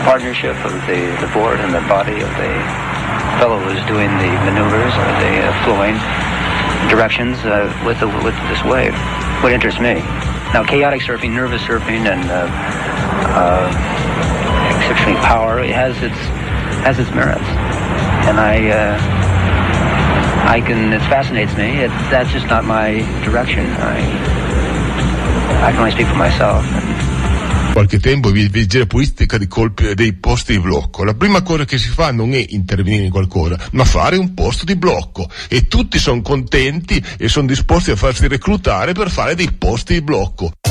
partnership of the board and the body of the fellow who's doing the maneuvers or the flowing directions with this wave. What interests me. Now, chaotic surfing, nervous surfing, and exceptional power, it has its merits, and it fascinates me. That's just not my direction. I can only speak for myself. Qualche tempo vigile puristica dei posti di blocco. La prima cosa che si fa non è intervenire in qualcosa, ma fare un posto di blocco, e tutti sono contenti e sono disposti a farsi reclutare per fare dei posti di blocco.